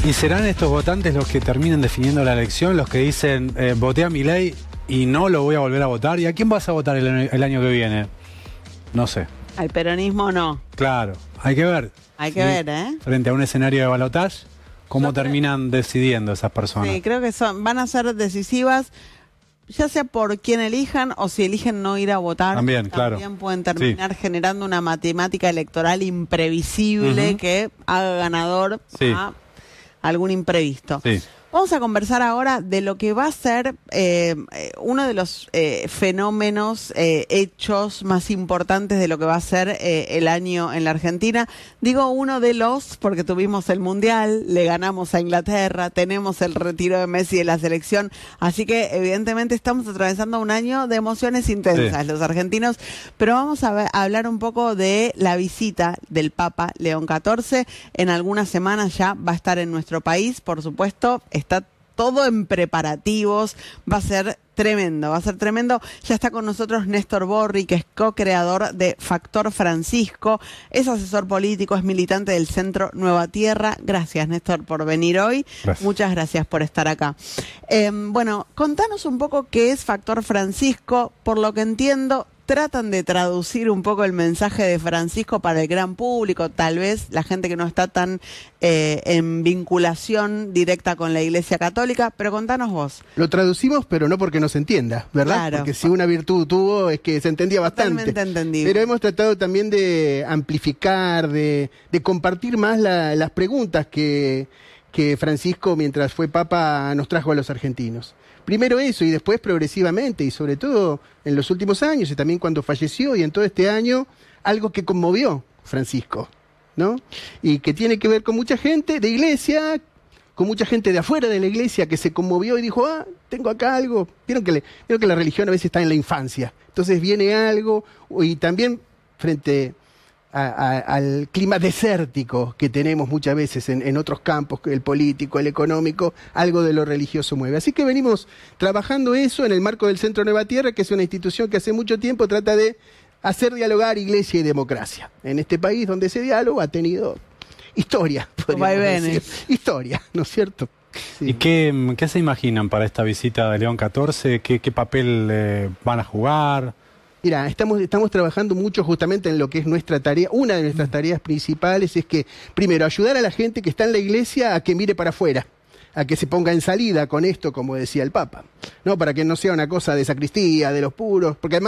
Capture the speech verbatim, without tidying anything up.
¿Y serán estos votantes los que terminen definiendo la elección, los que dicen, eh, voté a Milei y no lo voy a volver a votar? ¿Y a quién vas a votar el, el año que viene? No sé. Al peronismo no. Claro, hay que ver. Hay que ¿sí? ver, ¿eh? Frente a un escenario de balotaje, ¿cómo Yo creo- terminan decidiendo esas personas? Sí, creo que son, van a ser decisivas, ya sea por quién elijan o si eligen no ir a votar. También, claro. También pueden terminar generando una matemática electoral imprevisible Ujú. que haga ganador Sí. a algún imprevisto. Sí. Vamos a conversar ahora de lo que va a ser eh, eh, uno de los eh, fenómenos, eh, hechos más importantes de lo que va a ser eh, el año en la Argentina. Digo uno de los, porque tuvimos el Mundial, le ganamos a Inglaterra, tenemos el retiro de Messi de la selección, así que evidentemente estamos atravesando un año de emociones intensas Sí. los argentinos, pero vamos a, ver- a hablar un poco de la visita del Papa León catorce. En algunas semanas ya va a estar en nuestro país, por supuesto, está todo en preparativos, va a ser tremendo, va a ser tremendo. Ya está con nosotros Néstor Borri, que es co-creador de Factor Francisco, es asesor político, es militante del Centro Nueva Tierra. Gracias, Néstor, por venir hoy. Gracias. Muchas gracias por estar acá. Eh, bueno, contanos un poco qué es Factor Francisco. Por lo que entiendo, tratan de traducir un poco el mensaje de Francisco para el gran público, tal vez la gente que no está tan eh, en vinculación directa con la Iglesia Católica, pero contanos vos. Lo traducimos, pero no porque no se entienda, ¿verdad? Claro. Porque si una virtud tuvo es que se entendía bastante. Totalmente entendible. Pero hemos tratado también de amplificar, de, de compartir más la- las preguntas que, que Francisco, mientras fue Papa, nos trajo a los argentinos. Primero eso y después progresivamente, y sobre todo en los últimos años, y también cuando falleció y en todo este año, algo que conmovió Francisco, ¿no? Y que tiene que ver con mucha gente de iglesia, con mucha gente de afuera de la iglesia que se conmovió y dijo, ah, tengo acá algo. Vieron que, le- vieron que la religión a veces está en la infancia. Entonces viene algo, y también frente a- a- al clima desértico que tenemos muchas veces en, en otros campos, el político, el económico, algo de lo religioso mueve. Así que venimos trabajando eso en el marco del Centro Nueva Tierra, que es una institución que hace mucho tiempo trata de hacer dialogar iglesia y democracia. En este país donde ese diálogo ha tenido historia, podríamos Vaivenes. decir. Historia, ¿no es cierto? Sí. ¿Y qué, qué se imaginan para esta visita de León catorce? ¿Qué, qué papel eh, van a jugar? Mira, estamos, estamos trabajando mucho justamente en lo que es nuestra tarea. Una de nuestras tareas principales es que, primero, ayudar a la gente que está en la iglesia a que mire para afuera, a que se ponga en salida con esto, como decía el Papa, ¿no? Para que no sea una cosa de sacristía, de los puros, porque además